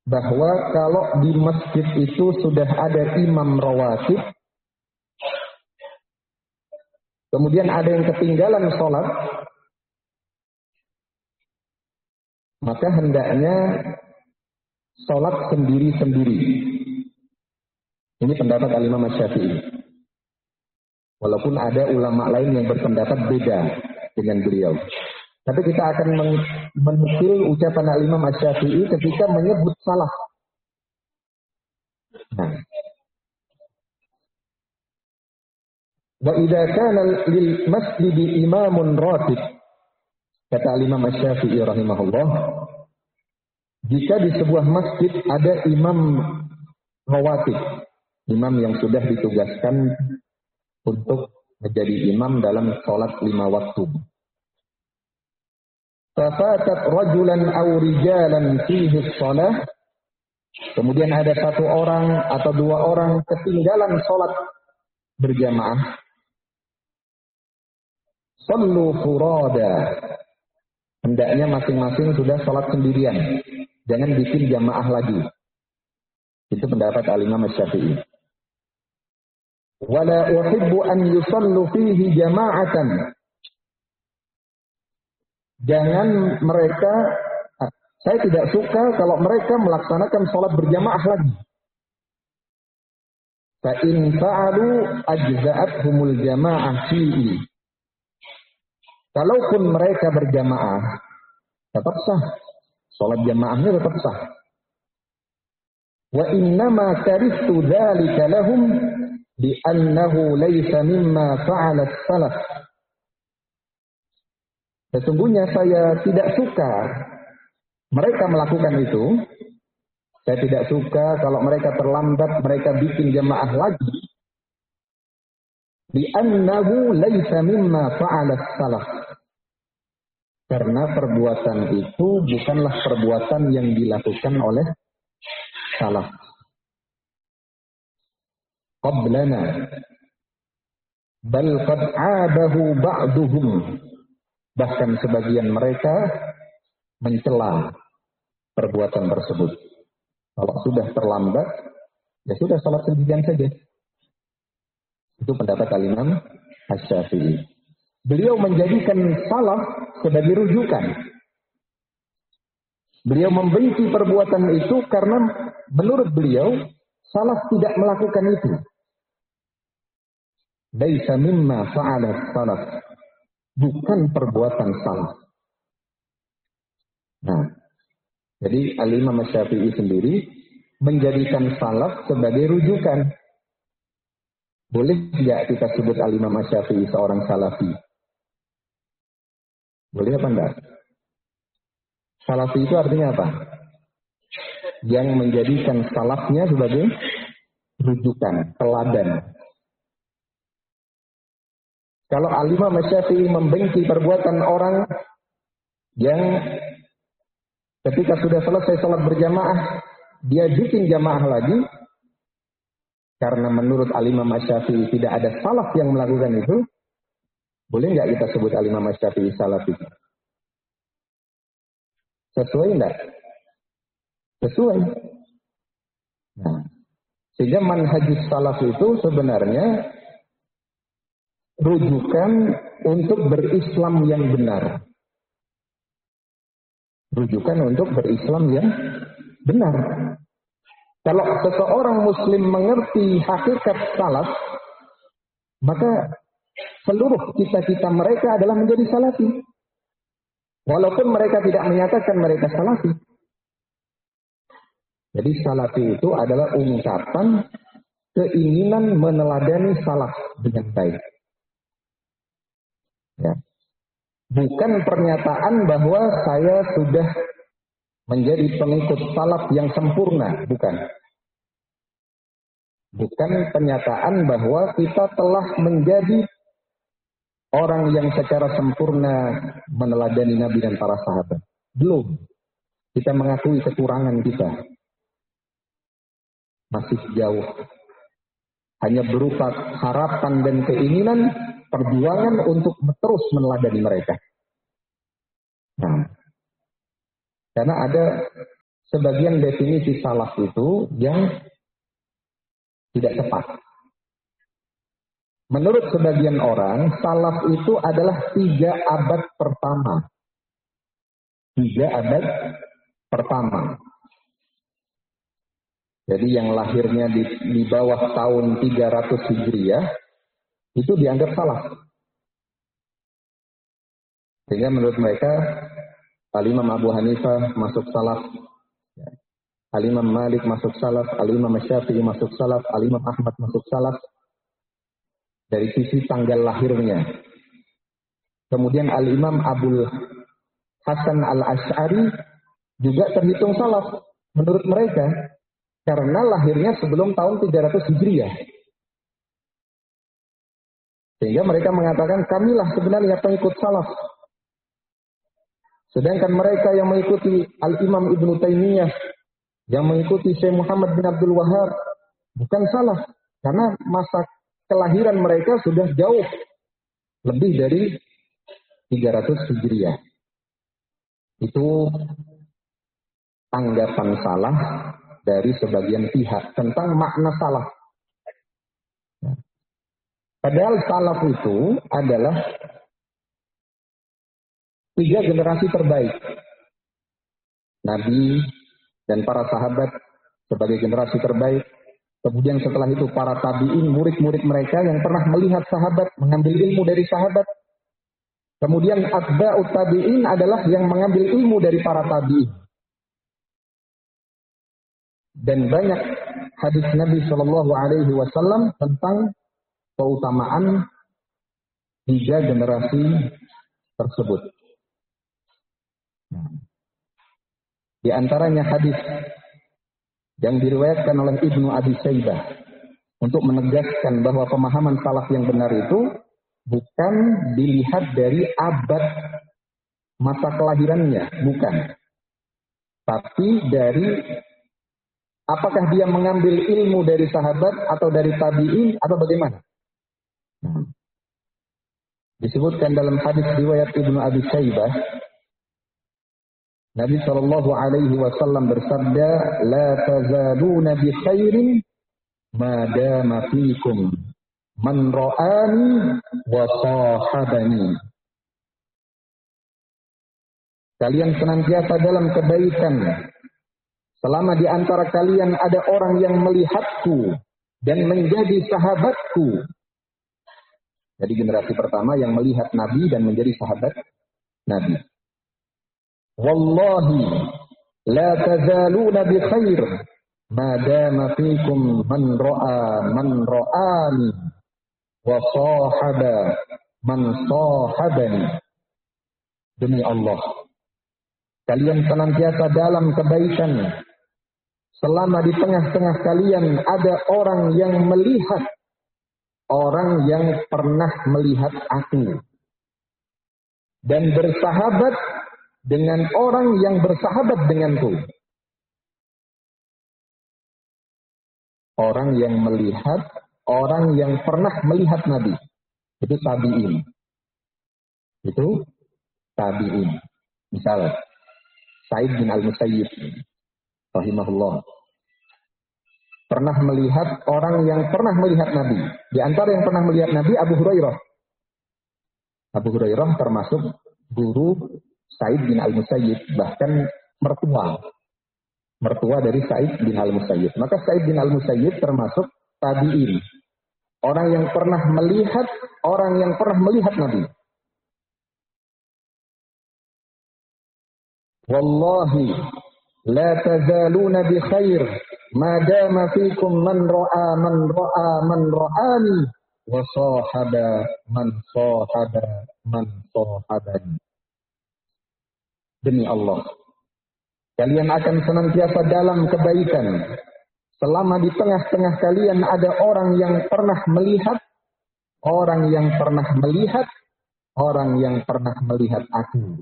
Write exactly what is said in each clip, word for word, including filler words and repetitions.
bahwa kalau di masjid itu sudah ada imam rawatib, kemudian ada yang ketinggalan sholat, maka hendaknya sholat sendiri-sendiri. Ini pendapat Al-Imam Asy-Syafi'i. Walaupun ada ulama lain yang berpendapat beda dengan beliau. Tapi kita akan menukil ucapan Al-Imam Asy-Syafi'i ketika menyebut salah. Nah. Wa idza kana lil masjid imamun ratib, kata Al-Imam Asy-Syafi'i rahimahullah, jika di sebuah masjid ada imam rawatib, imam yang sudah ditugaskan untuk menjadi imam dalam sholat lima waktu. Fafatat rajulan aw rijalan fihi shalah, kemudian ada satu orang atau dua orang ketinggalan sholat berjamaah. Sallu furada, hendaknya masing-masing sudah sholat sendirian, jangan bikin jamaah lagi. Itu pendapat Al-Imam Asy-Syafi'i. Wala uhibbu an yusallu fihi jama'atan, jangan mereka, saya tidak suka kalau mereka melaksanakan sholat berjamaah lagi. Fa in fa'alu ajza'athumul jama'ah fihi, kalaupun mereka berjamaah tetap sah, sholat jamaahnya tetap sah. Wa innama karihtu dzalika lahum li'annahu laysa mimma fa'ala as-salaf. Sesungguhnya saya tidak suka mereka melakukan itu. Saya tidak suka kalau mereka terlambat, mereka bikin jamaah lagi. Li'annahu laysa mimma fa'ala as-salaf. Karena perbuatan itu bukanlah perbuatan yang dilakukan oleh salaf qablana, bal qad 'abahu ba'duhum, bahkan sebagian mereka mencela perbuatan tersebut. Kalau sudah terlambat, ya sudah salat sendirian saja. Itu pendapat Al-Imam Asy-Syafi'i. Beliau menjadikan salaf sebagai rujukan. Beliau membenci perbuatan itu karena menurut beliau salaf tidak melakukan itu. Laisa mimma fa'ala salaf, bukan perbuatan salaf. Nah, jadi Al-Imam Asy-Syafi'i sendiri menjadikan salaf sebagai rujukan. Boleh tidak kita sebut Al-Imam Asy-Syafi'i seorang salafi? Boleh apa enggak? Salafi itu artinya apa? Yang menjadikan salafnya sebagai rujukan, teladan. Kalau Al-Imam Asy-Syafi'i membenci perbuatan orang yang ketika sudah selesai sholat berjamaah, dia bikin jamaah lagi, karena menurut Al-Imam Asy-Syafi'i tidak ada salaf yang melakukan itu, boleh nggak kita sebut Al-Imam Asy-Syafi'i salafi? Sesuai enggak? Sesuai. Nah, sehingga manhajus salaf itu sebenarnya rujukan untuk berislam yang benar. Rujukan untuk berislam yang benar. Kalau seseorang muslim mengerti hakikat salaf, maka seluruh cita-cita mereka adalah menjadi salafi. Walaupun mereka tidak menyatakan mereka salafi. Jadi salafi itu adalah ungkapan keinginan meneladani salaf dengan baik. Ya. Bukan pernyataan bahwa saya sudah menjadi pengikut salaf yang sempurna, bukan. Bukan pernyataan bahwa kita telah menjadi orang yang secara sempurna meneladani Nabi dan para sahabat. Belum. Kita mengakui kekurangan kita. Masih jauh. Hanya berupa harapan dan keinginan, perjuangan untuk terus meneladani mereka. Nah, karena ada sebagian definisi salaf itu yang tidak tepat. Menurut sebagian orang, salaf itu adalah tiga abad pertama. Tiga abad pertama. Jadi yang lahirnya di, di bawah tahun tiga ratus Hijriah, itu dianggap salaf. Sehingga menurut mereka, Al-Imam Abu Hanifah masuk salaf, Al-Imam Malik masuk salaf, Al-Imam Syafi'i masuk salaf, Al-Imam Ahmad masuk salaf, dari sisi tanggal lahirnya. Kemudian Al-Imam Abul Hasan Al-Asy'ari juga terhitung salaf menurut mereka, karena lahirnya sebelum tahun tiga ratus Hijriah. Sehingga mereka mengatakan, kamilah sebenarnya pengikut salaf. Sedangkan mereka yang mengikuti Al-Imam Ibnu Taimiyah, yang mengikuti Syekh Muhammad bin Abdul Wahhab, bukan salaf. Karena masa kelahiran mereka sudah jauh lebih dari tiga ratus Hijriah. Itu tanggapan salah dari sebagian pihak tentang makna salaf. Padahal salaf itu adalah tiga generasi terbaik. Nabi dan para sahabat sebagai generasi terbaik. Kemudian setelah itu para tabi'in, murid-murid mereka yang pernah melihat sahabat, mengambil ilmu dari sahabat. Kemudian atba'ut tabi'in adalah yang mengambil ilmu dari para tabi'in. Dan banyak hadis Nabi Shallallahu Alaihi Wasallam tentang keutamaan tiga generasi tersebut. Di antaranya hadis yang diriwayatkan oleh Ibnu Abi Syaibah untuk menegaskan bahwa pemahaman salaf yang benar itu bukan dilihat dari abad masa kelahirannya, bukan. Tapi dari apakah dia mengambil ilmu dari sahabat atau dari tabi'in atau bagaimana? Nah, disebutkan dalam hadis riwayat Ibnu Abi Syaibah, Nabi Shallallahu Alaihi Wasallam bersabda, "La tazaluna bi khairin ma dama fikum man ra'ani wa sahabani." Kalian senantiasa dalam kebaikan selama di antara kalian ada orang yang melihatku dan menjadi sahabatku. Jadi generasi pertama yang melihat Nabi dan menjadi sahabat Nabi. Wallahi la tazaluna bi khair ma dama fikum man ra'a man ra'ani wa sahaba man sahabani. Demi Allah, kalian senantiasa dalam kebaikan selama di tengah-tengah kalian ada orang yang melihat orang yang pernah melihat aku dan bersahabat dengan orang yang bersahabat denganku. Orang yang melihat, orang yang pernah melihat Nabi. Itu tabi'in. Itu tabi'in. Misal, Sa'id bin Al-Musayyib, rahimahullah, pernah melihat orang yang pernah melihat Nabi. Di antara yang pernah melihat Nabi, Abu Hurairah. Abu Hurairah termasuk guru Sa'id bin Al-Musayyib, bahkan mertua. Mertua dari Sa'id bin Al-Musayyib. Maka Sa'id bin Al-Musayyib termasuk tabi'in. Orang yang pernah melihat, orang yang pernah melihat Nabi. Wallahi la tazaluna bi khair ma dama fikum man ra'a man ra'a man ra'ani wa sahaba man sahaba man sahabani. Demi Allah, kalian akan senantiasa dalam kebaikan selama di tengah-tengah kalian ada orang yang pernah melihat, orang yang pernah melihat, orang yang pernah melihat aku.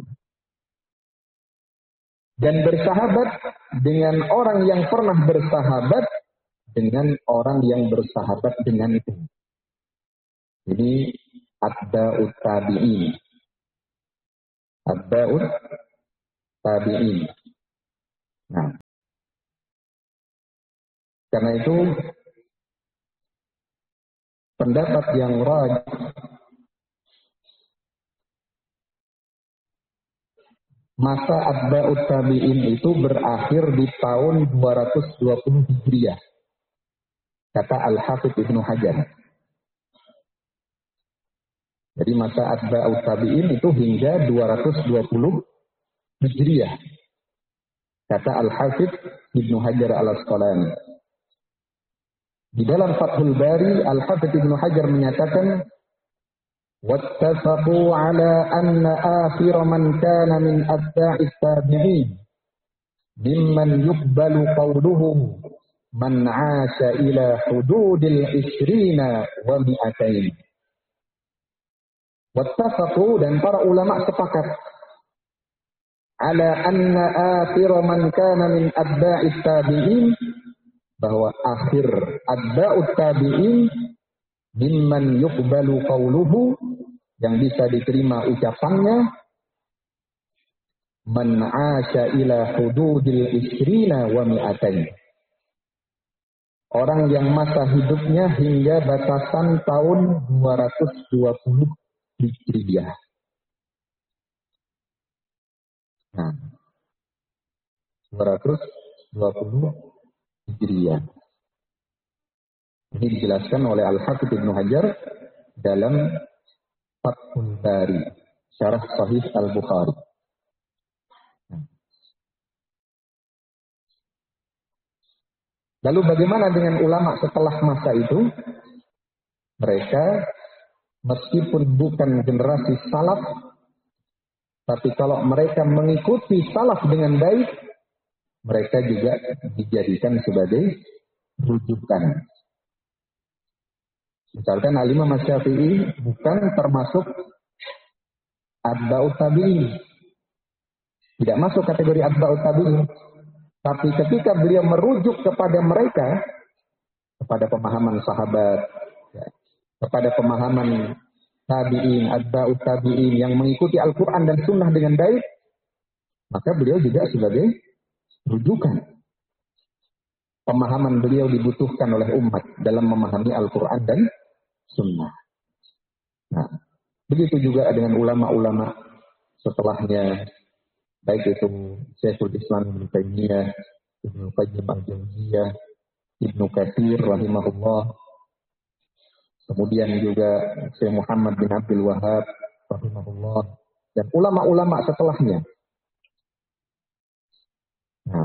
Dan bersahabat dengan orang yang pernah bersahabat dengan orang yang bersahabat denganku. Jadi atba'ut tabi'in. Atba'ut tabi'in. Nah, Karena itu pendapat yang rajih masa atba'ut tabi'in itu berakhir di tahun dua ratus dua puluh Hijriah. Kata Al-Hafidz Ibnu Hajar. Jadi masa atba'ut tabi'in itu hingga dua ratus dua puluh Hijriah. Kata Al-Hafidz Ibnu Hajar Al-Asqalani. Di dalam Fathul Bari, Al-Hafidz Ibnu Hajar menyatakan, وَاتَّفَقُوا عَلَى أَنَّ آخِرَ مَنْ كَانَ مِنْ أَتْبَاعِ التَّابِعِينَ مِمَّنْ يُقْبَلُ قَوْلُهُ مَنْ عَاشَ إِلَى حُدُودِ الْعِشْرِينَ وَمِئَتَيْنِ. وَاتَّفَقُوا, dan para ulama sepakat, عَلَى أَنَّ آخِرَ مَنْ كَانَ مِنْ أَتْبَاعِ التَّابِعِينَ, bahwa akhir atba'ut tabi'in mimman yuqbalu qawluhu, yang bisa diterima ucapannya, man 'asha ila hududil isrina wa mi'atain, orang yang masa hidupnya hingga batasan tahun dua ratus dua puluh Hijriah. Nah, dua ratus dua puluh Hijriah. Ini dijelaskan oleh Al-Hafidz Ibnu Hajar dalam Fathul Bari, Syarah Sahih Al-Bukhari. Lalu bagaimana dengan ulama setelah masa itu? Mereka meskipun bukan generasi salaf, tapi kalau mereka mengikuti salaf dengan baik, mereka juga dijadikan sebagai rujukan. Misalkan Al-Imam Asy-Syafi'i bukan termasuk atba'ut tabi'in, tidak masuk kategori atba'ut tabi'in, tapi ketika beliau merujuk kepada mereka, kepada pemahaman sahabat, ya, kepada pemahaman tabi'in, atba'ut tabi'in yang mengikuti Al-Quran dan Sunnah dengan baik, maka beliau juga sebagai rujukan. Pemahaman beliau dibutuhkan oleh umat dalam memahami Al-Quran dan Sunnah. Nah, begitu juga dengan ulama-ulama setelahnya, baik itu Syekhul Islam Ibnu Taimiyah, Ibnu Qayyim Al-Jauziyah, Ibnu Katsir rahimahullah, kemudian juga Syekh Muhammad bin Abdul Wahhab rahimahullah, dan ulama-ulama setelahnya. Nah,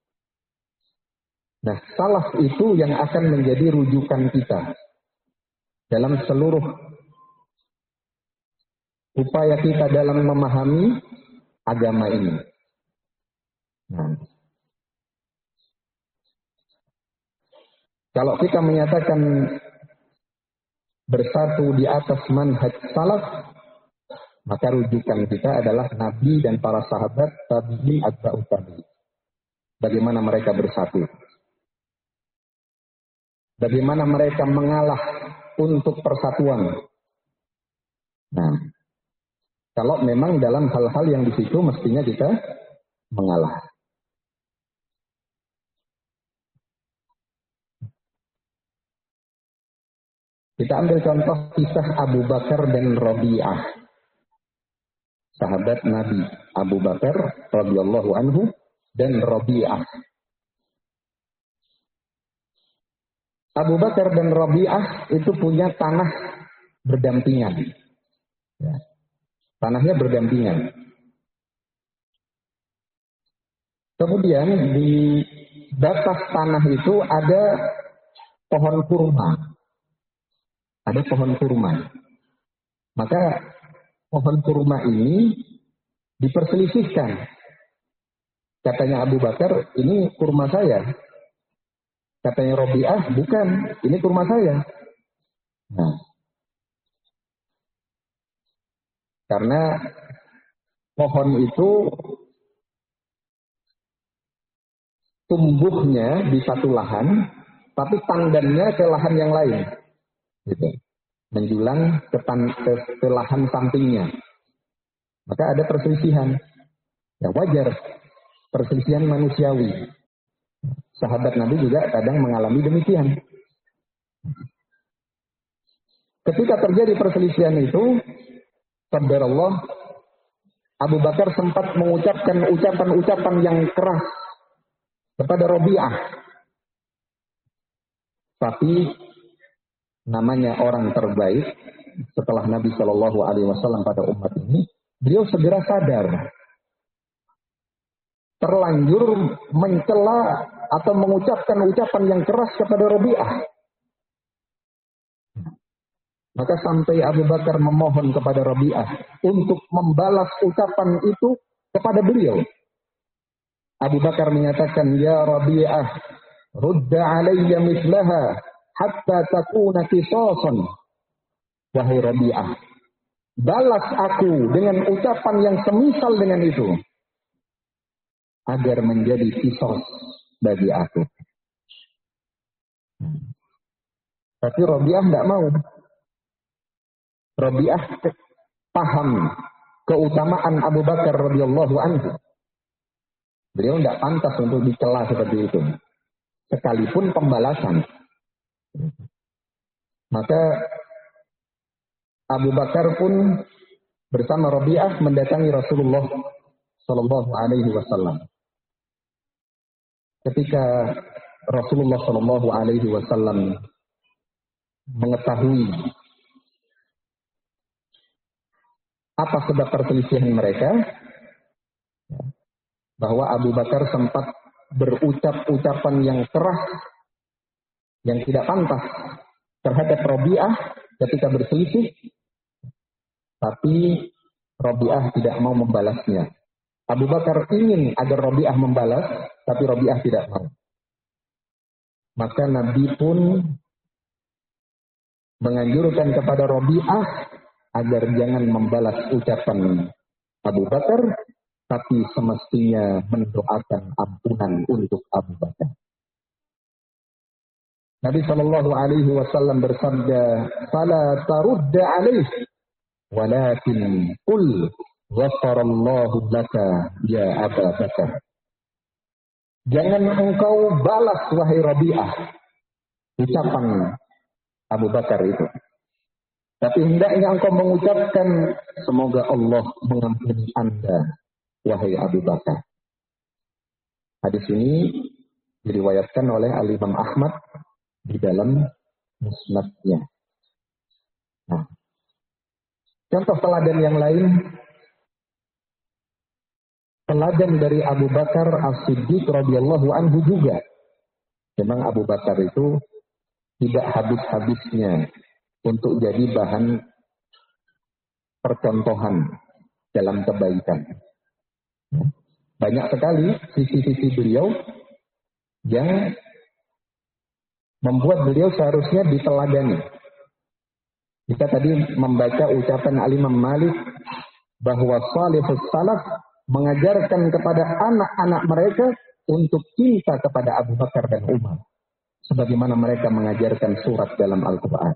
nah salaf itu yang akan menjadi rujukan kita dalam seluruh upaya kita dalam memahami agama ini. Nah, kalau kita menyatakan bersatu di atas manhaj salaf, maka rujukan kita adalah Nabi dan para sahabat, tabi'in, atba'ut tabi'in. Bagaimana mereka bersatu? Bagaimana mereka mengalah untuk persatuan? Nah, kalau memang dalam hal-hal yang di situ mestinya kita mengalah. Kita ambil contoh kisah Abu Bakar dan Rabi'ah, sahabat Nabi Abu Bakar radhiyallahu anhu dan Rabi'ah. Abu Bakar dan Rabi'ah itu punya tanah berdampingan. Ya. Tanahnya berdampingan. Kemudian di batas tanah itu ada pohon kurma. Ada pohon kurma. Maka pohon kurma ini diperselisihkan. Katanya Abu Bakar, ini kurma saya. Katanya Rabi'ah, bukan, ini kurma saya. Nah, karena pohon itu tumbuhnya di satu lahan, tapi tanggannya ke lahan yang lain, gitu. Menjulang ke, tan- ke, ke lahan sampingnya. Maka ada perselisihan. Ya wajar, perselisihan manusiawi. Sahabat Nabi juga kadang mengalami demikian. Ketika terjadi perselisihan itu, sabda Allah, Abu Bakar sempat mengucapkan ucapan-ucapan yang keras kepada Rabi'ah. Tapi namanya orang terbaik setelah Nabi Shallallahu Alaihi Wasallam pada umat ini, beliau segera sadar terlanjur mencela atau mengucapkan ucapan yang keras kepada Rabi'ah. Maka sampai Abu Bakar memohon kepada Rabi'ah untuk membalas ucapan itu kepada beliau. Abu Bakar menyatakan, ya Rabi'ah, rudda alayya mislaha hatta takuna kisasan. Wahai Rabi'ah, balas aku dengan ucapan yang semisal dengan itu, agar menjadi kisos bagi aku. Tapi Rabi'ah tidak mau. Rabi'ah paham keutamaan Abu Bakar radhiyallahu anhu. Beliau tidak pantas untuk dicela seperti itu, sekalipun pembalasan. Maka Abu Bakar pun bersama Rabi'ah mendatangi Rasulullah Shallallahu Alaihi Wasallam. Ketika Rasulullah Shallallahu Alaihi Wasallam mengetahui apa sebab perselisihan mereka, bahwa Abu Bakar sempat berucap ucapan yang keras, yang tidak pantas terhadap Rabi'ah ketika berselisih, tapi Rabi'ah tidak mau membalasnya. Abu Bakar ingin agar Rabi'ah membalas, tapi Rabi'ah tidak mau. Maka Nabi pun menganjurkan kepada Rabi'ah agar jangan membalas ucapan Abu Bakar, tapi semestinya mendoakan ampunan untuk Abu Bakar. Nabi Shallallahu Alaihi Wasallam bersabda, "Fala tarudda alaih, walakin qul ghafarallahu laka ya Abu Bakar." Jangan engkau balas wahai Rabi'ah ucapan Abu Bakar itu. Tapi hendaknya engkau mengucapkan, semoga Allah mengampuni Anda wahai Abu Bakar. Hadis ini diriwayatkan oleh Al-Imam Ahmad di dalam musnadnya. Nah, contoh teladan yang lain, teladan dari Abu Bakar As-Siddiq radhiyallahu anhu juga. Memang Abu Bakar itu tidak habis-habisnya untuk jadi bahan percontohan dalam kebaikan. Banyak sekali sisi-sisi beliau yang membuat beliau seharusnya diteladani. Kita tadi membaca ucapan Al-Imam Malik bahwa salihus salaf mengajarkan kepada anak-anak mereka untuk cinta kepada Abu Bakar dan Umar, sebagaimana mereka mengajarkan surat dalam Al-Quran.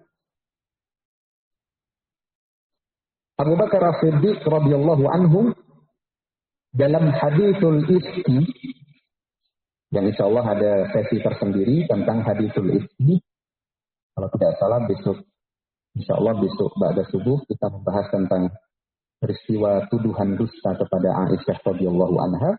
Abu Bakar As-Siddiq radhiyallahu anhu dalam hadithul ifki, yang insya Allah ada sesi tersendiri tentang hadithul ifki. Kalau tidak salah besok, insya Allah besok ba'da subuh kita membahas tentang peristiwa tuduhan dusta kepada Aisyah radhiyallahu anha.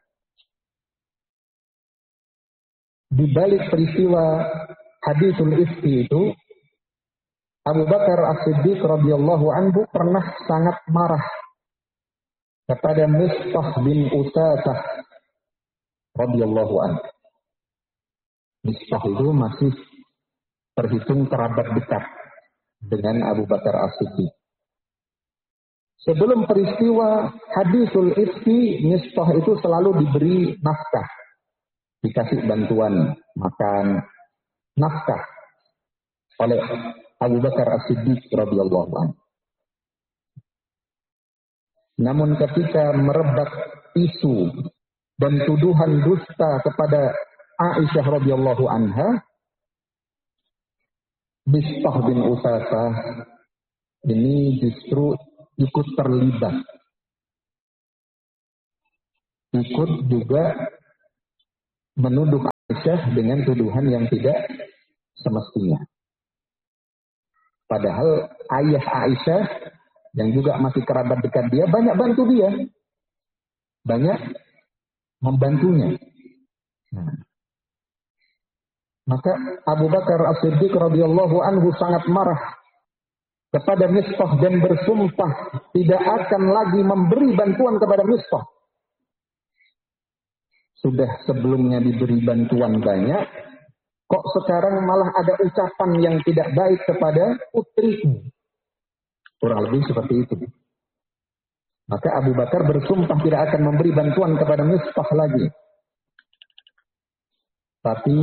Di balik peristiwa hadithul ifki itu, Abu Bakar As-Siddiq radhiyallahu anhu pernah sangat marah kepada Mistah bin Usasah radhiyallahu anhu. Mistah itu masih terhitung kerabat dekat dengan Abu Bakar As-Siddiq. Sebelum peristiwa hadithul ifki, Mistah itu selalu diberi nafkah, dikasih bantuan makan, nafkah oleh Abu Bakar As-Siddiq radhiyallahu anhu. Namun ketika merebak isu dan tuduhan dusta kepada Aisyah radhiyallahu anha, Mistah bin Usasah ini justru ikut terlibat. Ikut juga menuduh Aisyah dengan tuduhan yang tidak semestinya. Padahal ayah Aisyah yang juga masih kerabat dekat dia banyak bantu dia. Banyak membantunya. Nah, maka Abu Bakar As-Siddiq radhiyallahu anhu sangat marah kepada Mistah dan bersumpah tidak akan lagi memberi bantuan kepada Mistah. Sudah sebelumnya diberi bantuan banyak, kok sekarang malah ada ucapan yang tidak baik kepada putriku. Kurang lebih seperti itu. Maka Abu Bakar bersumpah tidak akan memberi bantuan kepada Mistah lagi. Tapi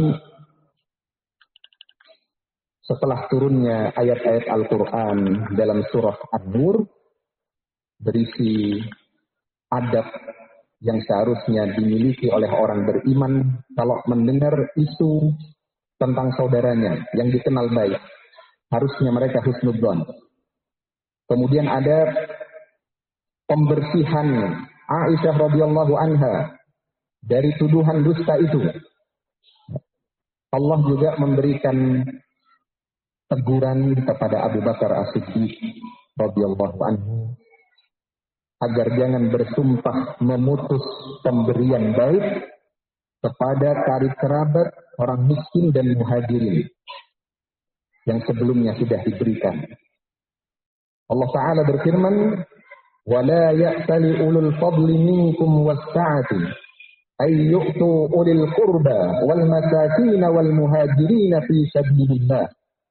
setelah turunnya ayat-ayat Al-Quran dalam surah An-Nur berisi adab yang seharusnya dimiliki oleh orang beriman kalau mendengar isu tentang saudaranya yang dikenal baik, harusnya mereka husnudzon. Kemudian ada pembersihan Aisyah radhiyallahu anha dari tuduhan dusta itu. Allah juga memberikan teguran kepada Abu Bakar As-Siddiq radhiyallahu anhu agar jangan bersumpah memutus pemberian baik kepada karib kerabat orang miskin dan muhajirin yang sebelumnya sudah diberikan. Allah Ta'ala berfirman, وَلَا يَأْتَلِ أُولُو الْفَضْلِ مِنْكُمْ وَالسَّعَةِ أَنْ يُؤْتُوا أُولِي الْقُرْبَى وَالْمَسَاكِينَ وَالْمُهَاجِرِينَ فِي سَبِيلِ اللَّهِ.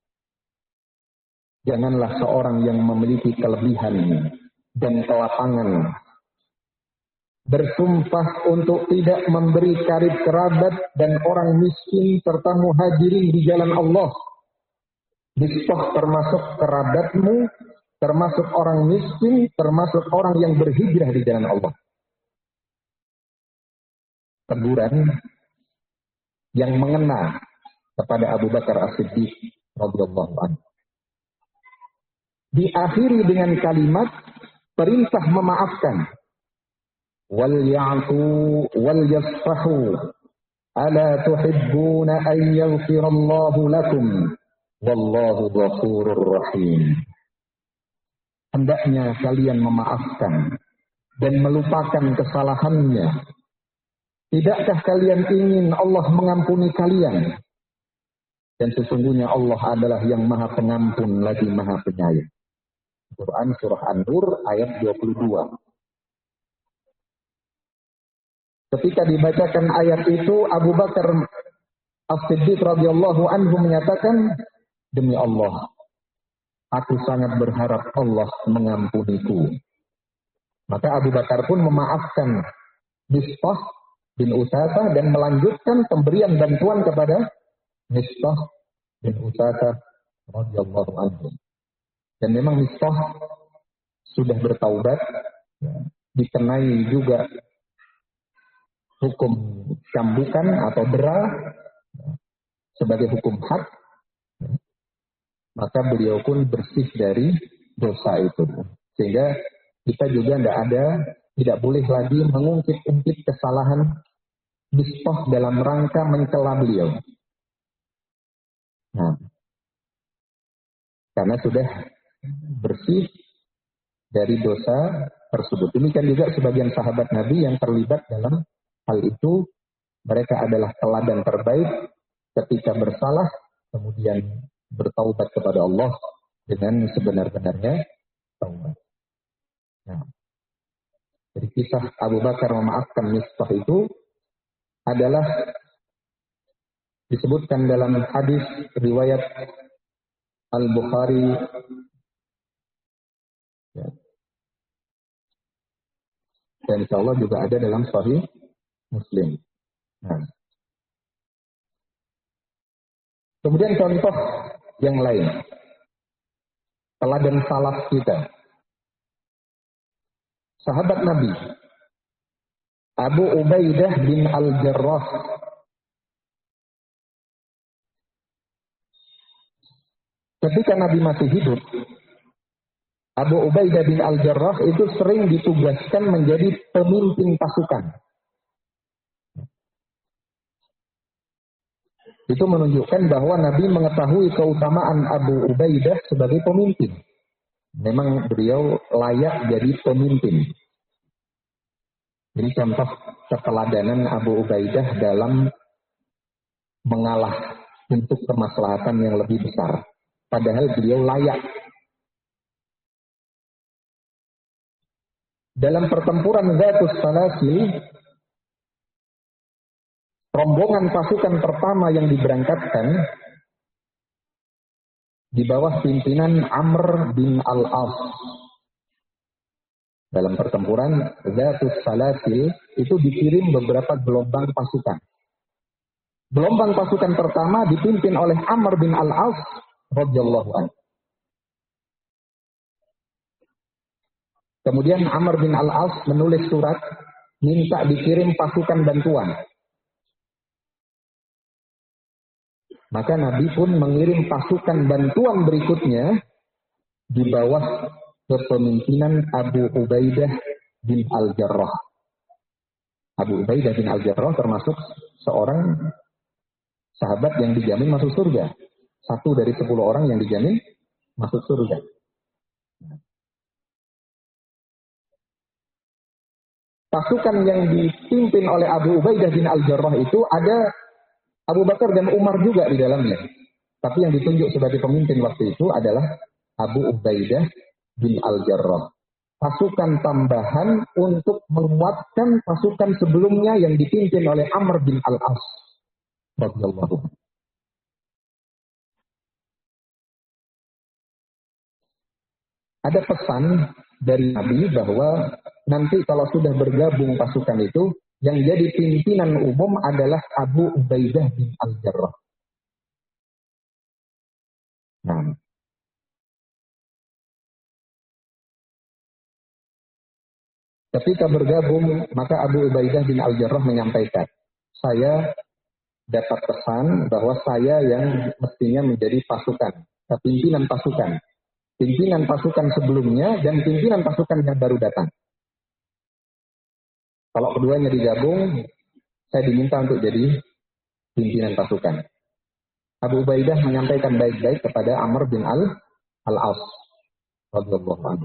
Janganlah seorang yang memiliki kelebihan dan kelapangan bersumpah untuk tidak memberi karib kerabat dan orang miskin serta muhajirin di jalan Allah. Mistah termasuk kerabatmu, termasuk orang miskin, termasuk orang yang berhijrah di jalan Allah. Teguran yang mengena kepada Abu Bakar As-Siddiq radhiyallahu anhu. Diakhiri dengan kalimat perintah memaafkan. Wal ya'fu wal yasfahu ala tuhibbuna an yaghfirallahu lakum wallahu ghafurur rahim. Hendaknya kalian memaafkan dan melupakan kesalahannya. Tidakkah kalian ingin Allah mengampuni kalian? Dan sesungguhnya Allah adalah yang maha pengampun lagi maha penyayang. Quran Surah An-Nur ayat dua puluh dua. Ketika dibacakan ayat itu, Abu Bakar As-Siddiq radhiyallahu anhu menyatakan, demi Allah, aku sangat berharap Allah mengampuniku. Maka Abu Bakar pun memaafkan Mistah bin Utsasah dan melanjutkan pemberian bantuan kepada Mistah bin Utsasah radhiyallahu anhu. Dan memang Mistah sudah bertaubat, ya, dikenai juga hukum cambukan atau dera ya, sebagai hukum had, ya, maka beliau pun bersih dari dosa itu. Sehingga kita juga tidak ada, tidak boleh lagi mengungkit-ungkit kesalahan Mistah dalam rangka mencela beliau. Nah, karena sudah bersih dari dosa tersebut. Demikian juga sebagian sahabat Nabi yang terlibat dalam hal itu, mereka adalah teladan terbaik ketika bersalah, kemudian bertaubat kepada Allah dengan sebenar-benarnya taubat. Nah, dari kisah Abu Bakar memaafkan Mistah itu adalah disebutkan dalam hadis riwayat Al-Bukhari, ya, dan insya Allah juga ada dalam Sahih Muslim. Nah, kemudian contoh yang lain, teladan salaf kita, sahabat Nabi Abu Ubaidah bin Al-Jarrah ketika Nabi masih hidup, Abu Ubaidah bin Al-Jarrah itu sering ditugaskan menjadi pemimpin pasukan. Itu menunjukkan bahwa Nabi mengetahui keutamaan Abu Ubaidah sebagai pemimpin. Memang beliau layak jadi pemimpin. Ini contoh keteladanan Abu Ubaidah dalam mengalah untuk kemaslahatan yang lebih besar. Padahal beliau layak. Dalam pertempuran Zatus Salasil, rombongan pasukan pertama yang diberangkatkan di bawah pimpinan Amr bin Al-As. Dalam pertempuran Zatus Salasil itu dikirim beberapa gelombang pasukan. Gelombang pasukan pertama dipimpin oleh Amr bin Al-As radhiyallahu anhu. Kemudian Amr bin Al-As menulis surat minta dikirim pasukan bantuan. Maka Nabi pun mengirim pasukan bantuan berikutnya di bawah kepemimpinan Abu Ubaidah bin Al-Jarrah. Abu Ubaidah bin Al-Jarrah termasuk seorang sahabat yang dijamin masuk surga. Satu dari sepuluh orang yang dijamin masuk surga. Pasukan yang dipimpin oleh Abu Ubaidah bin Al-Jarrah itu ada Abu Bakar dan Umar juga di dalamnya. Tapi yang ditunjuk sebagai pemimpin waktu itu adalah Abu Ubaidah bin Al-Jarrah. Pasukan tambahan untuk menguatkan pasukan sebelumnya yang dipimpin oleh Amr bin Al-As radhiyallahu anhu. Ada pesan dari Nabi bahwa nanti kalau sudah bergabung pasukan itu, yang jadi pimpinan umum adalah Abu Ubaidah bin Al-Jarrah. Nah, ketika bergabung, maka Abu Ubaidah bin Al-Jarrah menyampaikan, saya dapat pesan bahwa saya yang mestinya menjadi pasukan, pimpinan pasukan. Pimpinan pasukan sebelumnya dan pimpinan pasukan yang baru datang. Kalau keduanya digabung, saya diminta untuk jadi pimpinan pasukan. Abu Ubaidah menyampaikan baik-baik kepada Amr bin Al-As radhiyallahu anhu.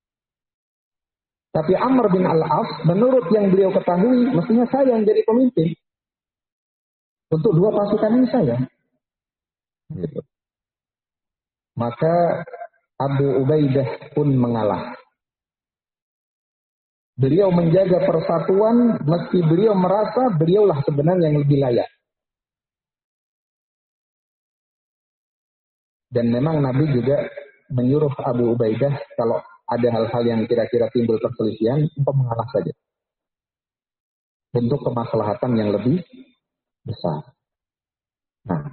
Tapi Amr bin Al-As, menurut yang beliau ketahui, mestinya saya yang jadi pemimpin. Untuk dua pasukan ini saya. Gitu. Maka Abu Ubaidah pun mengalah. Beliau menjaga persatuan meski beliau merasa beliaulah sebenarnya yang lebih layak. Dan memang Nabi juga menyuruh Abu Ubaidah kalau ada hal-hal yang kira-kira timbul perselisihan untuk mengalah saja. Untuk kemaslahatan yang lebih besar. Nah,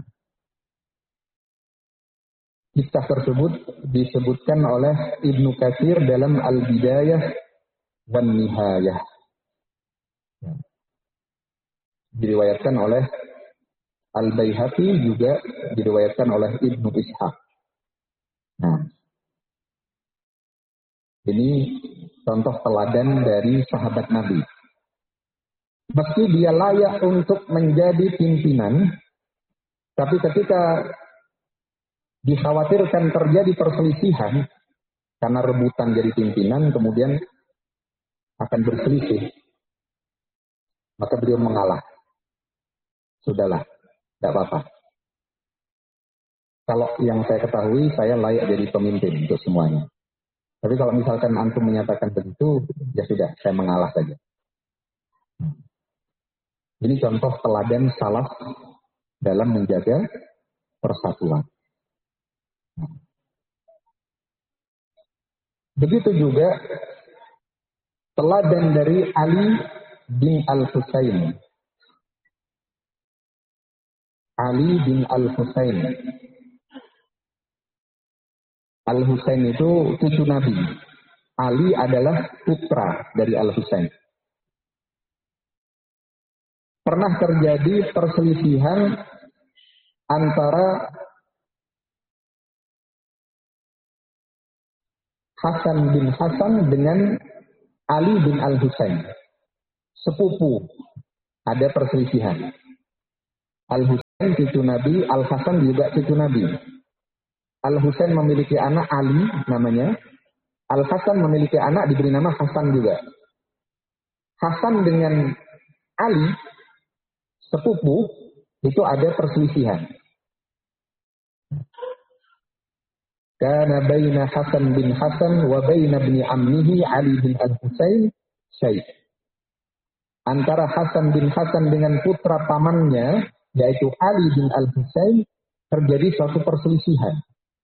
kisah tersebut disebutkan oleh Ibnu Katsir dalam Al-Bidayah wan Nihayah. Diriwayatkan oleh Al-Baihaqi, juga diriwayatkan oleh Ibnu Ishaq. Nah, ini contoh teladan dari sahabat Nabi. Meski dia layak untuk menjadi pimpinan, tapi ketika dikhawatirkan terjadi perselisihan karena rebutan jadi pimpinan, kemudian akan berselisih, maka beliau mengalah. Sudahlah, tidak apa-apa. Kalau yang saya ketahui, saya layak jadi pemimpin untuk semuanya. Tapi kalau misalkan antum menyatakan begitu, ya sudah, saya mengalah saja. Ini contoh teladan salaf dalam menjaga persatuan. Begitu juga teladan dari Ali bin Al-Husain. Ali bin Al-Husain. Al-Husain itu cucu Nabi. Ali adalah putra dari Al-Husain. Pernah terjadi perselisihan antara Hasan bin Hasan dengan Ali bin Al-Husain. Sepupu. Ada perselisihan. Al-Husain cucu Nabi, Al-Hasan juga cucu Nabi. Al-Husain memiliki anak Ali namanya. Al-Hasan memiliki anak diberi nama Hasan juga. Hasan dengan Ali, sepupu, itu ada perselisihan. Kana baina Hasan bin Hasan wa baina ibni ammihi Ali bin Al-Husain syai'. Antara Hasan bin Hasan dengan putra pamannya, yaitu Ali bin Al-Husain, terjadi suatu perselisihan.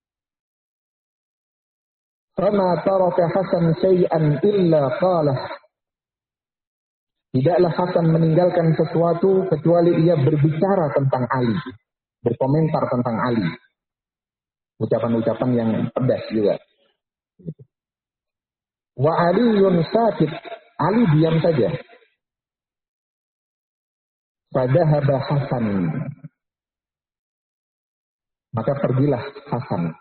Fama taraka Hasan syai'an illa qalah. Tidaklah Hasan meninggalkan sesuatu kecuali ia berbicara tentang Ali, berkomentar tentang Ali. Ucapan-ucapan yang pedas juga. Wa Aliyun sakit. Ali diam saja. Fadhahaba Hasan. Maka pergilah Hasan.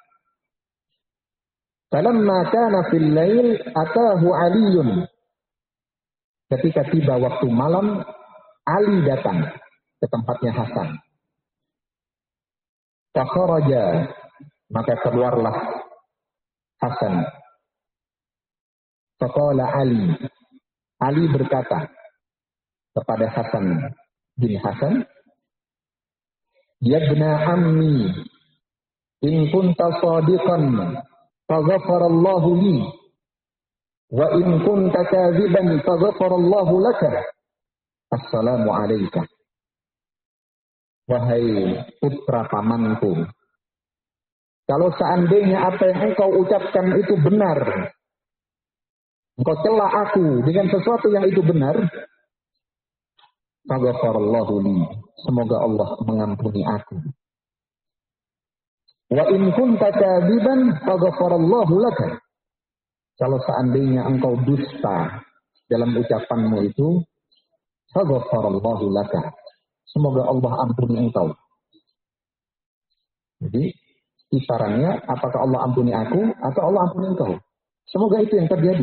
Falamma kana fil lail atahu Aliyun. Ketika tiba waktu malam, Ali datang ke tempatnya Hasan. Fakharaja. Maka keluarlah Hasan. Faqala Ali. Ali berkata kepada Hasan bin Hasan, Ya ibna ammi, in kunta sadiqan, faghfarallahu li. Wa in kunta kadhiban, faghfarallahu laka. Assalamu alayka. Wahai putra pamanku, kalau seandainya apa yang engkau ucapkan itu benar, engkau cela aku dengan sesuatu yang itu benar, faghfarallahu li. Semoga Allah mengampuni aku. Wa in kunta kadziban faghfarallahu laka. Kalau seandainya engkau dusta dalam ucapanmu itu, faghfarallahu laka. Semoga Allah ampuni engkau. Jadi kisarannya, apakah Allah ampuni aku atau Allah ampuni engkau? Semoga itu yang terjadi.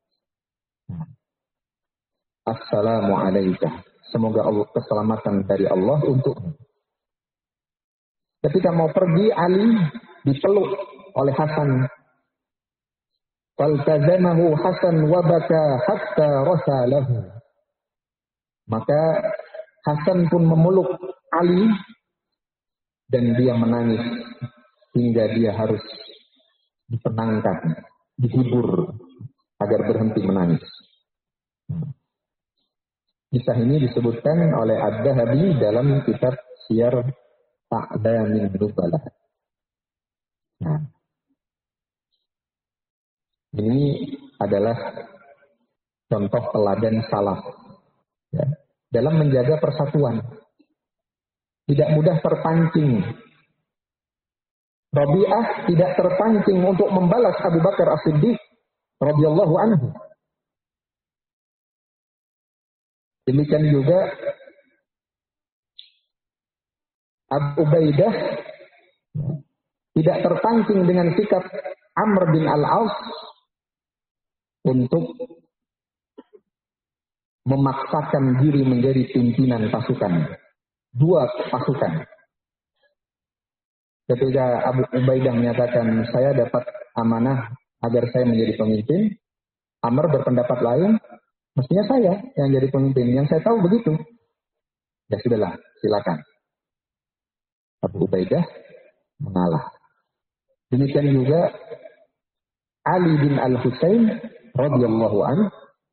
Assalamu alayka. Semoga Allah, keselamatan dari Allah untukmu. Ketika mau pergi, Ali dipeluk oleh Hasan. Faltazamahu Hasan wa baka hatta rasalahu. Maka Hasan pun memeluk Ali dan dia menangis hingga dia harus ditenangkan, dihibur agar berhenti menangis. Kisah ini disebutkan oleh Ad-Dhahabi dalam kitab Siyar A'lamin Nubalah. Nah, ini adalah contoh teladan salaf ya, dalam menjaga persatuan. Tidak mudah terpancing. Rabi'ah tidak terpancing untuk membalas Abu Bakar As-Siddiq radhiyallahu anhu. Demikian juga Abu Ubaidah tidak terpancing dengan sikap Amr bin Al-As untuk memaksakan diri menjadi pimpinan pasukan. Dua pasukan. Ketika Abu Ubaidah menyatakan, saya dapat amanah agar saya menjadi pemimpin, Amr berpendapat lain, mestinya saya yang jadi pemimpin. Yang saya tahu begitu. Ya sudahlah, silakan. Abu Ubaidah mengalah. Demikian juga Ali bin Al-Husain radhiyallahu anhu.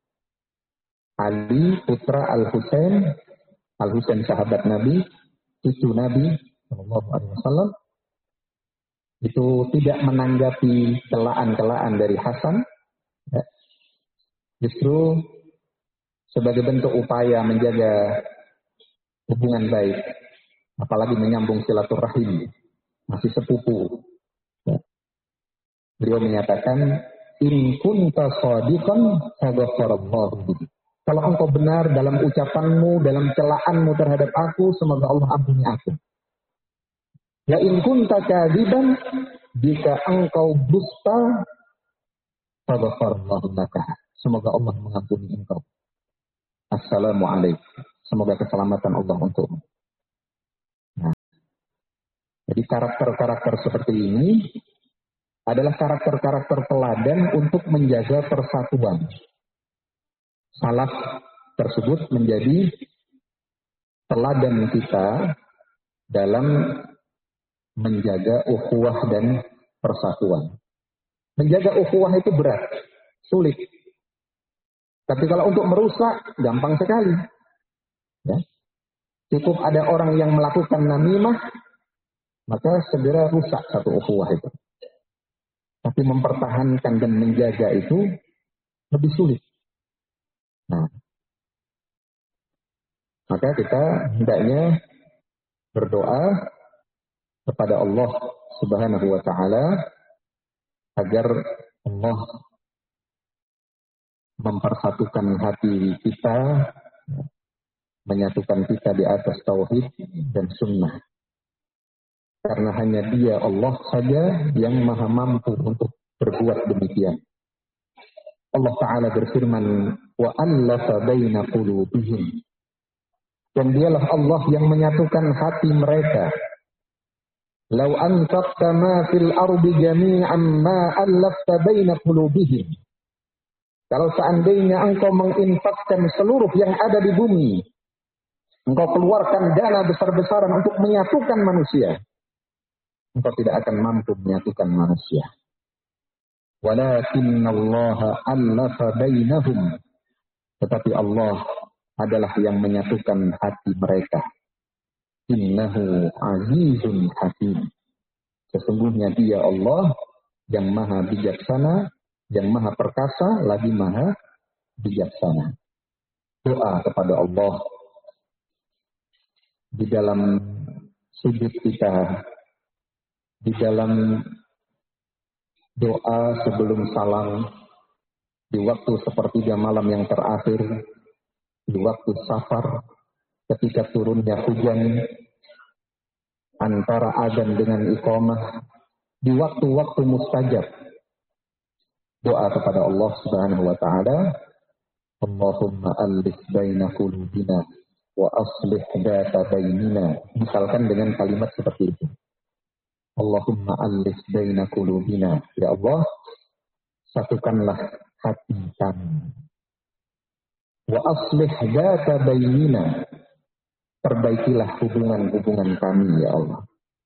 Ali putra Al-Husain, Al-Husain sahabat Nabi, cucu Nabi sallallahu alaihi wasallam, itu tidak menanggapi celaan-celaan dari Hasan. Ya. Justru sebagai bentuk upaya menjaga hubungan baik, apalagi menyambung silaturahim, masih sepupu. Ya. Beliau menyatakan, in kunta shadiqan faghfarallahu bihi. Kalau engkau benar dalam ucapanmu, dalam celaanmu terhadap aku, semoga Allah ampuni aku. Ya in kunta kadziban, jika engkau dusta, faghfarallahu laka. Semoga Allah mengampuni engkau. Assalamualaikum. Semoga keselamatan Allah untukmu. Jadi karakter-karakter seperti ini adalah karakter-karakter teladan untuk menjaga persatuan. Salaf tersebut menjadi teladan kita dalam menjaga ukhuwah dan persatuan. Menjaga ukhuwah itu berat, sulit. Tapi kalau untuk merusak, gampang sekali. Ya. Cukup ada orang yang melakukan namimah, maka segera rusak satu ukhuwah itu. Tapi mempertahankan dan menjaga itu lebih sulit. Nah, maka kita hendaknya berdoa kepada Allah Subhanahu wa taala agar Allah mempersatukan hati kita, menyatukan kita di atas tauhid dan sunnah. Karena hanya Dia, Allah saja yang maha mampu untuk berbuat demikian. Allah Ta'ala berfirman, وَأَلَّفَ بَيْنَ قُلُوبِهِمْ. Dan Dialah Allah yang menyatukan hati mereka. لَوْ أَنْفَقْتَ مَا فِي الْأَرْضِ جَمِيعًا مَا أَلَّفْتَ بَيْنَ قُلُوبِهِمْ. Kalau seandainya engkau menginfakkan seluruh yang ada di bumi, engkau keluarkan dana besar-besaran untuk menyatukan manusia, engkau tidak akan mampu menyatukan manusia. Walakinna Allah allafa bainahum. Tetapi Allah adalah yang menyatukan hati mereka. Innahu azizun hakim. Sesungguhnya Dia Allah yang maha bijaksana, yang maha perkasa, lagi maha bijaksana. Doa kepada Allah di dalam sujud kita, di dalam doa sebelum salam, di waktu sepertiga malam yang terakhir, di waktu safar, ketika turunnya hujan, antara azan dengan iqamah, di waktu-waktu mustajab, doa kepada Allah Subhanahu wa taala, Allahumma alif baina qulubina wa aslih dzata bainina. Misalkan dengan kalimat seperti itu. Allahumma alif baina qulubina. Ya Allah, satukanlah hati kami. Wa aslih dzata bainina. Perbaikilah hubungan-hubungan kami, ya Allah.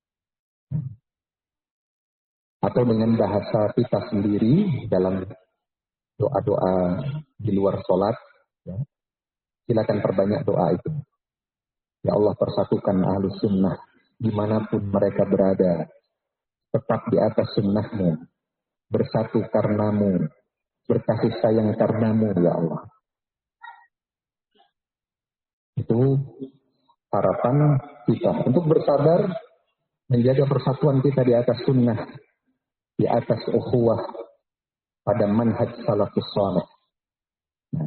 Atau dengan bahasa kita sendiri dalam doa-doa di luar sholat, ya. Silakan perbanyak doa itu. Ya Allah, persatukan ahlus sunnah dimanapun mereka berada, tetap di atas sunnahmu, bersatu karenamu, berkasih sayang karenamu, ya Allah. Itu harapan kita untuk bersabar menjaga persatuan kita di atas sunnah, di atas ukhuwah pada manhaj salafus saleh. Nah.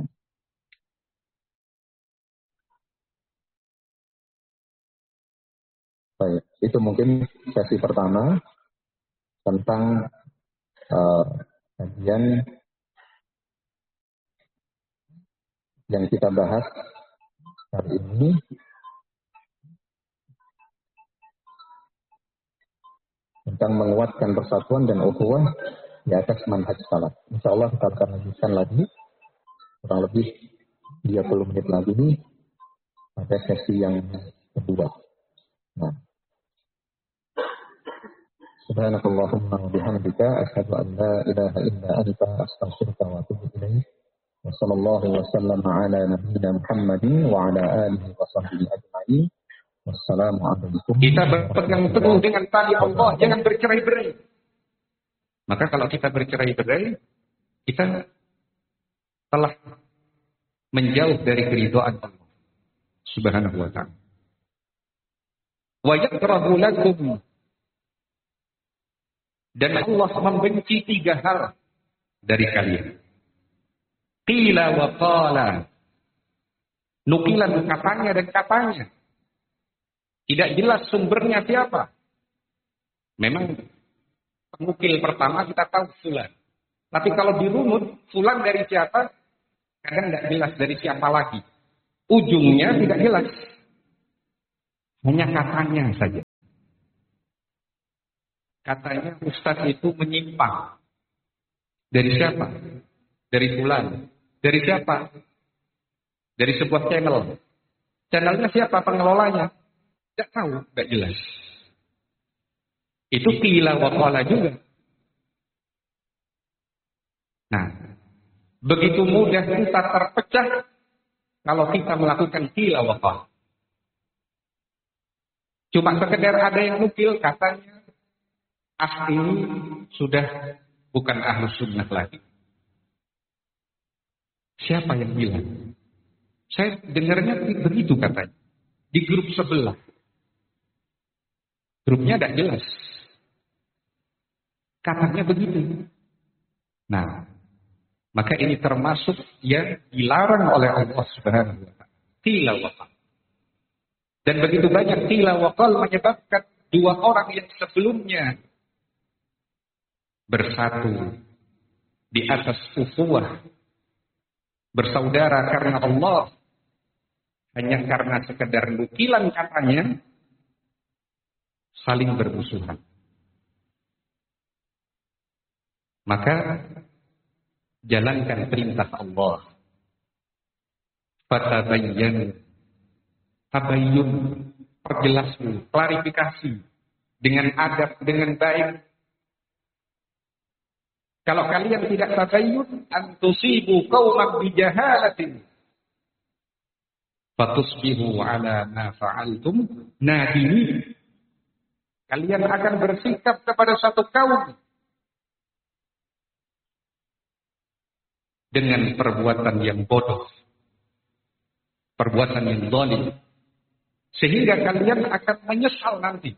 Baik, itu mungkin sesi pertama tentang uh, kajian yang kita bahas hari ini. Tentang menguatkan persatuan dan ukhuwah di atas manhaj salaf. Insya Allah kita akan lanjutkan lagi kurang lebih tiga puluh menit lagi nih pada sesi yang kedua. Nah, subhanakallahumma wa bihamdika asyhadu an la ilaha illa anta astaghfiruka wa atubu ilaik. Wa sallallahu wa sallama ala nabiyyina Muhammadin wa ala alihi wa sahbihi ajma'in. Wassalamualaikum. Kita berpegang teguh dengan tali Allah, jangan bercerai-berai. Maka kalau kita bercerai-berai, kita telah menjauh dari keridhaan Allah Subhanahu wa ta'ala. Wa yakrahu lakum. Dan Allah membenci tiga hal dari kalian. Qila wa qala. Nukilan katanya dan katanya. Tidak jelas sumbernya siapa. Memang pengukil pertama kita tahu fulan. Tapi kalau dirunut, fulan dari siapa? Kadang tidak jelas dari siapa lagi. Ujungnya tidak jelas. Hanya katanya saja. Katanya Ustadz itu menyimpang. Dari siapa? Dari fulan. Dari siapa? Dari sebuah channel. Channelnya siapa pengelolanya? Tidak tahu, tidak jelas. Itu qila wa qala juga. Nah, begitu mudah kita terpecah kalau kita melakukan qila wa qala. Cuma sekedar ada yang nukil katanya, ah ini sudah bukan ahlus sunnah lagi. Siapa yang bilang? Saya dengarnya begitu katanya. Di grup sebelah. Grupnya tidak jelas. Katanya begitu. Nah, maka ini termasuk yang dilarang oleh Allah Subhanahu wa taala. Qila wa qal. Dan begitu banyak qila wa qal menyebabkan dua orang yang sebelumnya bersatu di atas ukhuwah, bersaudara karena Allah, hanya karena sekedar nukilan katanya, saling bermusuhan. Maka jalankan perintah Allah. Fatabayyan, tabayyun, perjelasmu, klarifikasi dengan adab, dengan baik. Kalau kalian tidak tabayyun, antusibu qauman bijahalatin, fatusbihu ala ma fa'altum nadimin. Kalian akan bersikap kepada satu kaum dengan perbuatan yang bodoh, perbuatan yang zalim, sehingga kalian akan menyesal nanti.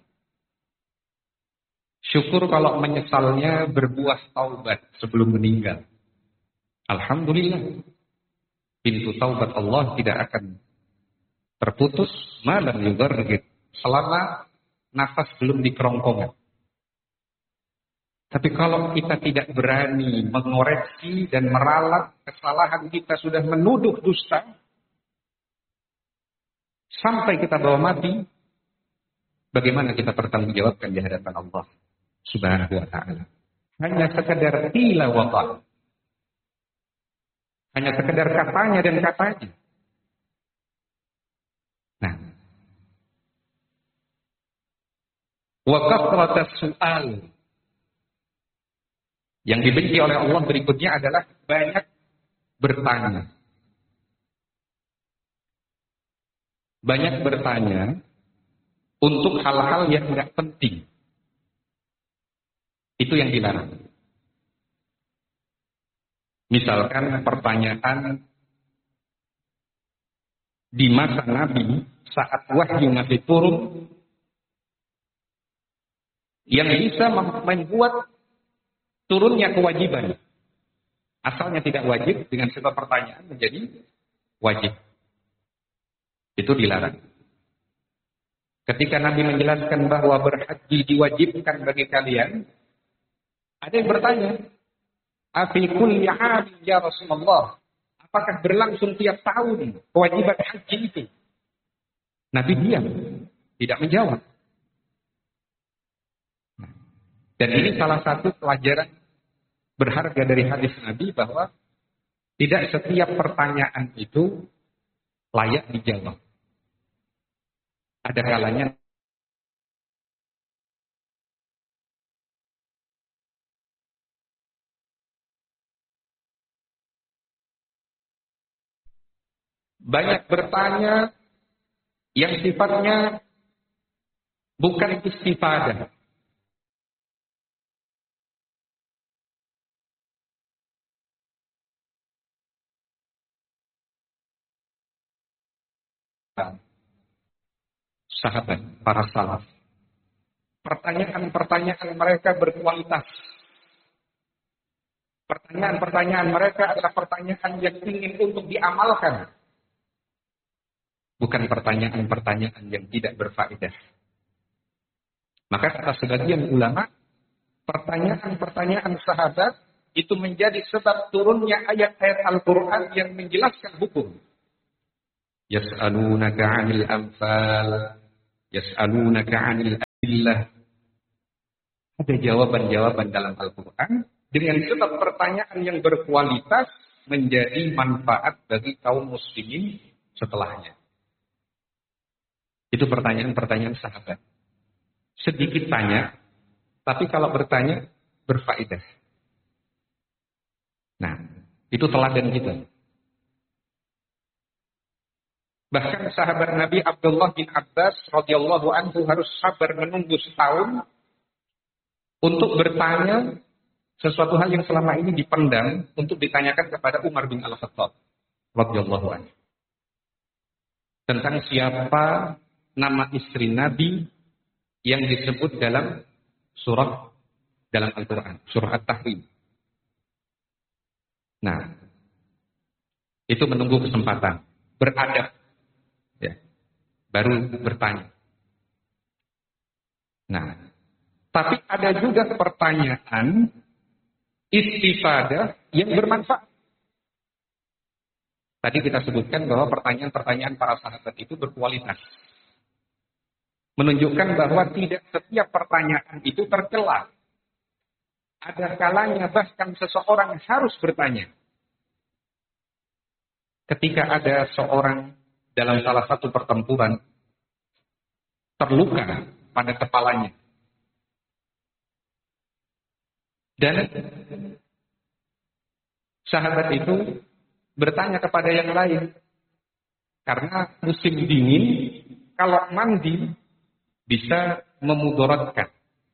Syukur kalau menyesalnya berbuah taubat sebelum meninggal. Alhamdulillah, pintu taubat Allah tidak akan terputus malam yugargit, selama nafas belum di kerongkongan. Tapi kalau kita tidak berani mengoreksi dan meralat kesalahan kita, sudah menuduh dusta, sampai kita bawa mati, bagaimana kita bertanggungjawabkan di hadapan Allah Subhanahu wa ta'ala? Hanya sekedar qila wa qal. Hanya sekedar katanya dan katanya. Nah, wa kathratus su'al. Yang dibenci oleh Allah berikutnya adalah banyak bertanya. Banyak bertanya untuk hal-hal yang tidak penting. Itu yang dilarang. Misalkan pertanyaan di masa Nabi saat wahyu masih turun yang bisa membuat turunnya kewajiban. Asalnya tidak wajib, dengan sebab pertanyaan menjadi wajib. Itu dilarang. Ketika Nabi menjelaskan bahwa berhaji diwajibkan bagi kalian, ada yang bertanya, afi kulli 'am ya Rasulullah, apakah berlangsung tiap tahun kewajiban haji itu? Nabi diam, tidak menjawab. Dan ini salah satu pelajaran berharga dari hadis Nabi, bahwa tidak setiap pertanyaan itu layak dijawab. Ada kalanya banyak bertanya yang sifatnya bukan istifadah. Sahabat, para salaf. Pertanyaan-pertanyaan mereka berkualitas. Pertanyaan-pertanyaan mereka adalah pertanyaan yang ingin untuk diamalkan. Bukan pertanyaan-pertanyaan yang tidak berfaedah. Maka kata sebagian ulama, pertanyaan-pertanyaan sahabat itu menjadi sebab turunnya ayat-ayat Al-Quran yang menjelaskan hukum. Yas'alunaka 'anil anfal, yas'alunaka 'anil adillah. ada jawaban-jawaban dalam Al-Quran dengan sebab pertanyaan yang berkualitas menjadi manfaat bagi kaum muslimin setelahnya. Itu pertanyaan-pertanyaan sahabat. Sedikit tanya, tapi kalau bertanya berfaedah. Nah, itu teladan kita. Bahkan sahabat Nabi Abdullah bin Abbas radhiyallahu anhu harus sabar menunggu setahun untuk bertanya sesuatu hal yang selama ini dipendam untuk ditanyakan kepada Umar bin Al-Khattab radhiyallahu anhu. Tentang siapa nama istri Nabi yang disebut dalam surah dalam Al-Quran, surah At-Tahrim. Nah, itu menunggu kesempatan, beradab. Ya, baru bertanya. Nah, tapi ada juga pertanyaan istifadah yang bermanfaat. Tadi kita sebutkan bahwa pertanyaan-pertanyaan para sahabat itu berkualitas. Menunjukkan bahwa tidak setiap pertanyaan itu tercela. Ada kalanya bahkan seseorang harus bertanya. Ketika ada seorang dalam salah satu pertempuran terluka pada kepalanya. Dan sahabat itu bertanya kepada yang lain. Karena musim dingin, kalau mandi bisa memudaratkan.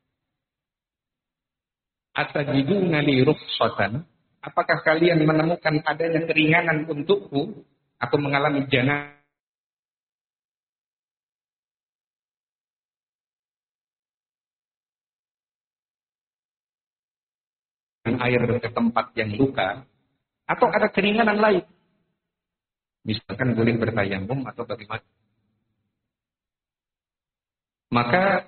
Atajiduna li rukhsatan? Apakah kalian menemukan adanya keringanan untukku? Aku mengalami janabah. Air ke tempat yang luka, atau ada keringanan lain, misalkan boleh bertayamum atau bagaimana. Maka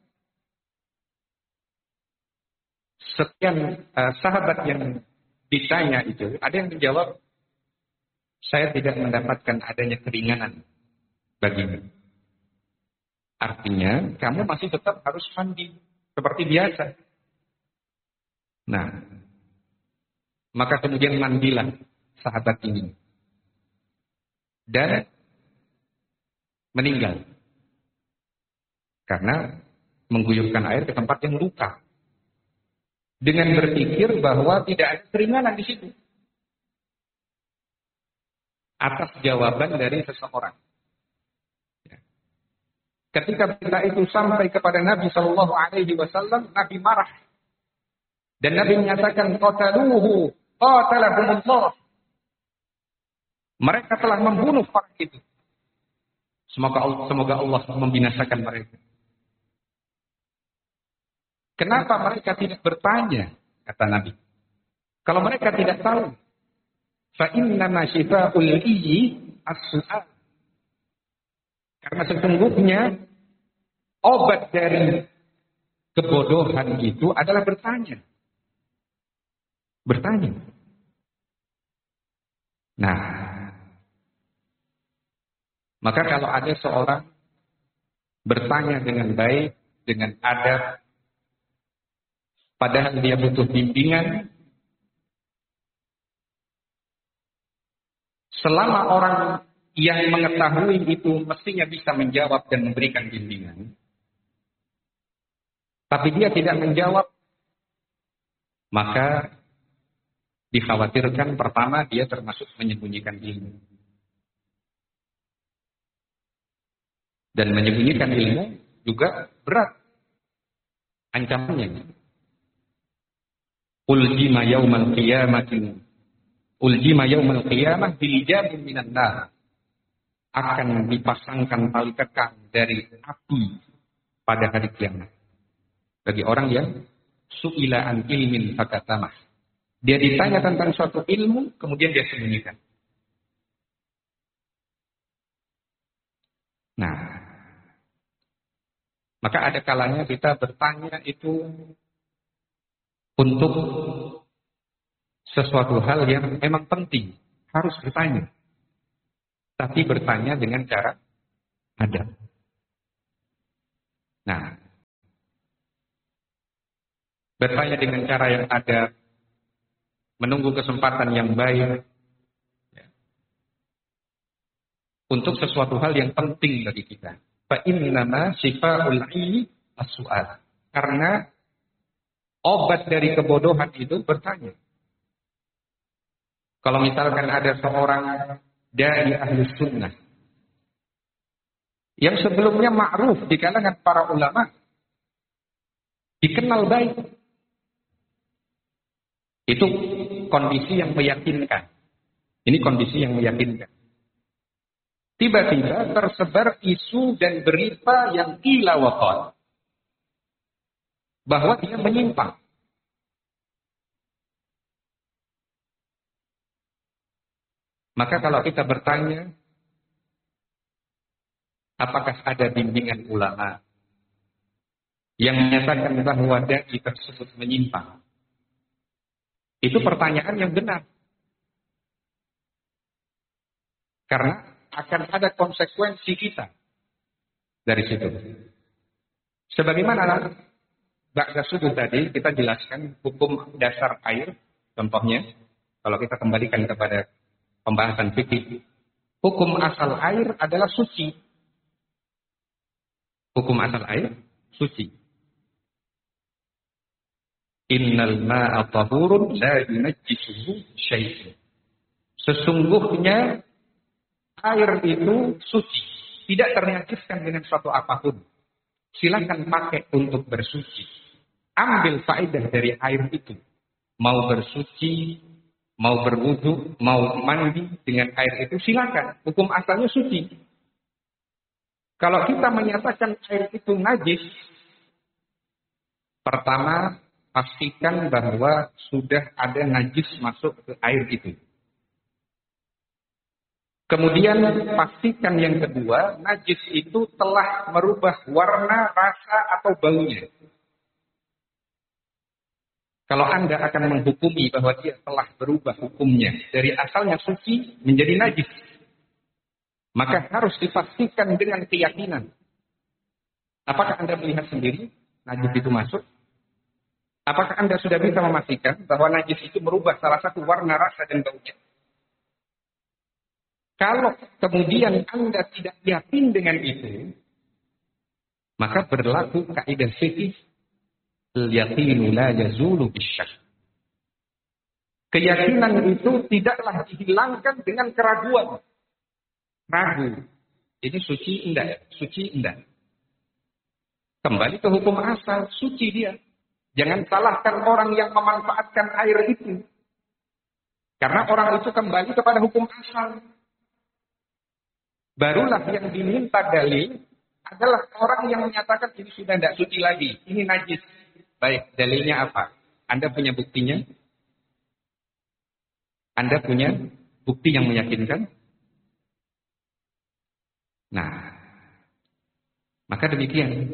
sekian uh, sahabat yang ditanya itu, ada yang menjawab, saya tidak mendapatkan adanya keringanan bagimu. Artinya, kamu masih tetap harus mandi seperti biasa. Nah, maka kemudian mandilah sahabat ini. Dan meninggal. Karena mengguyurkan air ke tempat yang luka. Dengan berpikir bahwa tidak ada keringanan di situ. Atas jawaban dari seseorang. Ketika berita itu sampai kepada Nabi Shallallahu Alaihi Wasallam, Nabi marah. Dan Nabi menyatakan, qataluhu, qatalahumullah. Mereka telah membunuh orang itu. Semoga Allah, semoga Allah membinasakan mereka. Kenapa mereka tidak bertanya? Kata Nabi. Kalau mereka tidak tahu, fa innama syifa'ul iyyi as-su'al. Karena sesungguhnya obat dari kebodohan itu adalah bertanya. Bertanya. Nah, maka kalau ada seorang bertanya dengan baik, dengan adab, padahal dia butuh bimbingan, selama orang yang mengetahui itu mestinya bisa menjawab dan memberikan bimbingan, tapi dia tidak menjawab, maka dikhawatirkan pertama dia termasuk menyembunyikan ilmu. Dan menyembunyikan ilmu juga berat ancamannya. Uljima yaumal qiyamati Uljima yaumal qiyamah bilijabin minan nar. Akan dipasangkan tali kekang dari api pada hari kiamat. Bagi orang yang su'ila an ilmin fakatamah. Dia ditanya tentang suatu ilmu, kemudian dia sembunyikan. Nah, maka ada kalanya kita bertanya itu untuk sesuatu hal yang memang penting, harus bertanya. Tapi bertanya dengan cara adab. Nah, bertanya dengan cara yang adab, menunggu kesempatan yang baik, ya, untuk sesuatu hal yang penting bagi kita. Fa innama syifa'ul 'ayyi as-su'al. Karena obat dari kebodohan itu bertanya. Kalau misalkan ada seorang dai ahli sunnah yang sebelumnya ma'ruf di kalangan para ulama, dikenal baik, itu kondisi yang meyakinkan. Ini kondisi yang meyakinkan. Tiba-tiba tersebar isu dan berita yang qila wa qal, bahwa dia menyimpang. Maka kalau kita bertanya, apakah ada bimbingan ulama yang menyatakan bahwa dai tersebut menyimpang? Itu pertanyaan yang benar. Karena akan ada konsekuensi kita dari situ. Sebagaimana ba'da subuh tadi kita jelaskan hukum dasar air, contohnya, kalau kita kembalikan kepada pembahasan fikih, hukum asal air adalah suci. Hukum asal air suci. Innal ma'a tahurun la yunajjisuhu syai'un. Sesungguhnya air itu suci, tidak ternajiskan dengan suatu apapun. Silakan pakai untuk bersuci. Ambil faedah dari air itu. Mau bersuci, mau berwudu, mau mandi dengan air itu silakan. Hukum asalnya suci. Kalau kita menyatakan air itu najis, pertama pastikan bahwa sudah ada najis masuk ke air itu. Kemudian pastikan yang kedua, najis itu telah merubah warna, rasa, atau baunya. Kalau Anda akan menghukumi bahwa dia telah berubah hukumnya dari asalnya suci menjadi najis, maka harus dipastikan dengan keyakinan. Apakah Anda melihat sendiri najis itu masuk? Apakah Anda sudah bisa memastikan bahwa najis itu merubah salah satu warna, rasa, dan baunya? Kalau kemudian Anda tidak yakin dengan itu, maka berlaku kaidah fikih al-yaqinu la yazulu bisyak. Keyakinan itu tidaklah dihilangkan dengan keraguan. Ragu. Ini suci enggak? Suci enggak? Kembali ke hukum asal, suci dia. Jangan salahkan orang yang memanfaatkan air itu. Karena orang itu kembali kepada hukum asal. Barulah yang diminta dalil adalah orang yang menyatakan ini sudah tidak suci lagi, ini najis. Baik, dalilnya apa? Anda punya buktinya? Anda punya bukti yang meyakinkan? Nah, maka demikian.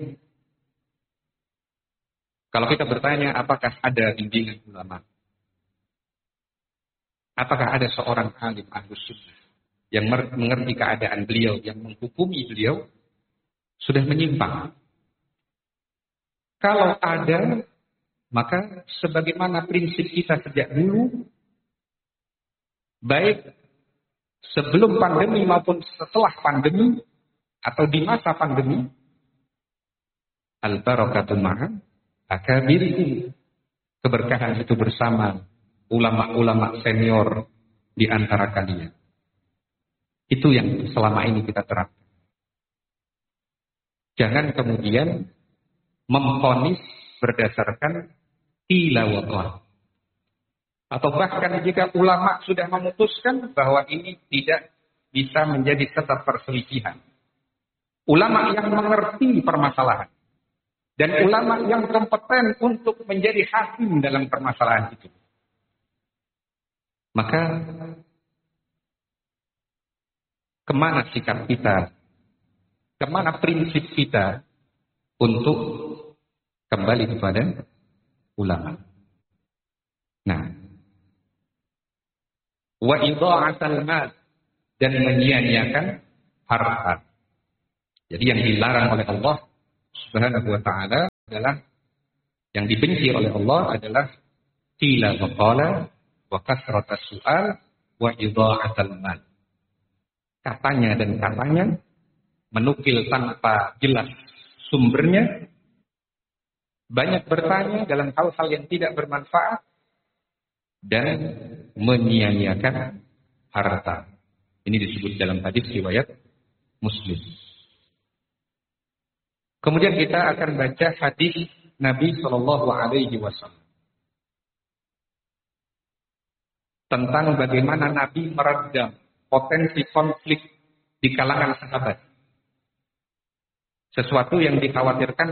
Kalau kita bertanya apakah ada bimbingan ulama? Apakah ada seorang alim ahlus sunnah yang mengerti keadaan beliau, yang menghukumi beliau, sudah menyimpang? Kalau ada, maka sebagaimana prinsip kita sejak dulu, baik sebelum pandemi maupun setelah pandemi, atau di masa pandemi, al-barakatu ma'a akabirikum. Keberkahan itu bersama ulama-ulama senior di antara kalian. Itu yang selama ini kita terapkan. Jangan kemudian memvonis berdasarkan qila wa qal. Atau bahkan jika ulama sudah memutuskan bahwa ini tidak bisa menjadi tetap perselisihan. Ulama yang mengerti permasalahan. Dan ulama yang kompeten untuk menjadi hakim dalam permasalahan itu. Maka kemana sikap kita, kemana prinsip kita untuk kembali kepada ulama. Nah, wa idha'atal mal, dan menyia-nyiakan harta. Jadi yang dilarang oleh Allah Subhanahu wa taala adalah Yang dibenci oleh Allah adalah qila wa qala wa kasratas su'al wa idha'atal mal. Katanya dan katanya, menukil tanpa jelas sumbernya, banyak bertanya dalam hal-hal yang tidak bermanfaat, dan menyia-nyiakan harta. Ini disebut dalam hadis riwayat Muslim. Kemudian kita akan baca hadis Nabi Shallallahu Alaihi Wasallam tentang bagaimana Nabi meredam potensi konflik di kalangan sahabat. Sesuatu yang dikhawatirkan